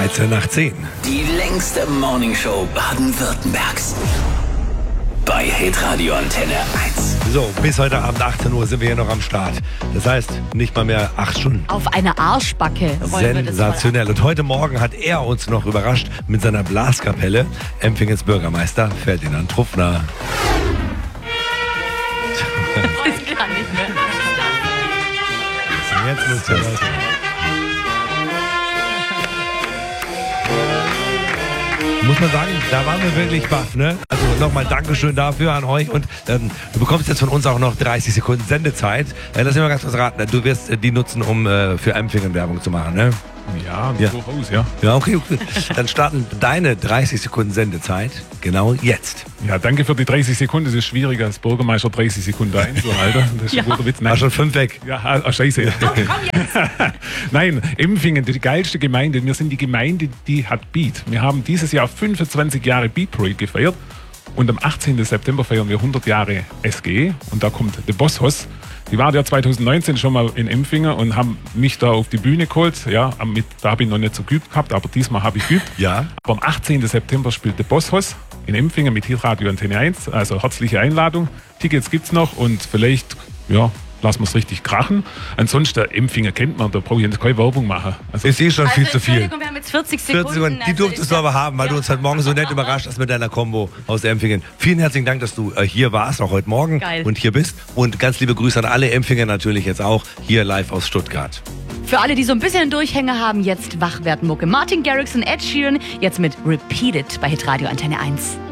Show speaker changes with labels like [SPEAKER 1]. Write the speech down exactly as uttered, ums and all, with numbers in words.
[SPEAKER 1] dreizehn nach zehn.
[SPEAKER 2] Die längste Morningshow Baden-Württembergs. Bei Hitradio Antenne eins.
[SPEAKER 1] So, bis heute Abend achtzehn Uhr sind wir hier noch am Start. Das heißt, nicht mal mehr acht Stunden.
[SPEAKER 3] Auf eine Arschbacke.
[SPEAKER 1] Sensationell. Und heute Morgen hat er uns noch überrascht mit seiner Blaskapelle. Empfingens Bürgermeister Ferdinand Truffner.
[SPEAKER 3] Ich kann nicht mehr.
[SPEAKER 1] Jetzt muss ja was. Muss man sagen, da waren wir wirklich baff, ne? Also nochmal Dankeschön dafür an euch und ähm, du bekommst jetzt von uns auch noch dreißig Sekunden Sendezeit. Äh, lass mich mal ganz kurz raten, du wirst äh, die nutzen, um äh, für Empfingen Werbung zu machen, ne?
[SPEAKER 4] Ja,
[SPEAKER 1] Ja.
[SPEAKER 4] durchaus, ja.
[SPEAKER 1] Ja, okay, okay. Dann starten deine dreißig Sekunden Sendezeit genau jetzt.
[SPEAKER 4] Ja, danke für die dreißig Sekunden. Es ist schwierig, als Bürgermeister dreißig Sekunden einzuhalten. Das ist
[SPEAKER 3] Ja.
[SPEAKER 4] ein guter Witz.
[SPEAKER 1] War
[SPEAKER 4] Nein.
[SPEAKER 1] schon fünf weg.
[SPEAKER 4] Ja, ah, scheiße. Nein, Empfingen, die geilste Gemeinde. Wir sind die Gemeinde, die hat Beat. Wir haben dieses Jahr fünfundzwanzig Jahre Beat Parade gefeiert. Und am achtzehnten September feiern wir hundert Jahre S G. Und da kommt The Boss Hoss. Die waren ja zwanzig neunzehn schon mal in Empfingen und haben mich da auf die Bühne geholt. Ja, mit, da habe ich noch nicht so geübt gehabt, aber diesmal habe ich geübt.
[SPEAKER 1] Ja.
[SPEAKER 4] Aber am achtzehnten September spielt The Boss Hoss in Empfingen mit Hitradio Antenne eins. Also herzliche Einladung. Tickets gibt's noch und vielleicht, ja, lassen wir es richtig krachen. Ansonsten, Empfingen kennt man, da brauche ich jetzt keine Werbung machen. Also,
[SPEAKER 1] Ist eh schon viel
[SPEAKER 3] Also,
[SPEAKER 1] zu viel.
[SPEAKER 3] Entschuldigung, wir haben jetzt vierzig Sekunden.
[SPEAKER 1] vierzig Sekunden, die
[SPEAKER 3] Also
[SPEAKER 1] durftest
[SPEAKER 3] ich-
[SPEAKER 1] du aber haben, weil
[SPEAKER 3] Ja.
[SPEAKER 1] du uns heute Morgen so nett überrascht hast mit deiner Combo aus Empfingen. Vielen herzlichen Dank, dass du äh, hier warst, auch heute Morgen
[SPEAKER 3] Geil.
[SPEAKER 1] und hier bist. Und ganz liebe Grüße an alle Empfinger natürlich jetzt auch, hier live aus Stuttgart.
[SPEAKER 3] Für alle, die so ein bisschen einen Durchhänger haben, jetzt Wachwerden-Mucke. Martin Garrix und Ed Sheeran, jetzt mit Repeat It bei Hitradio Antenne eins.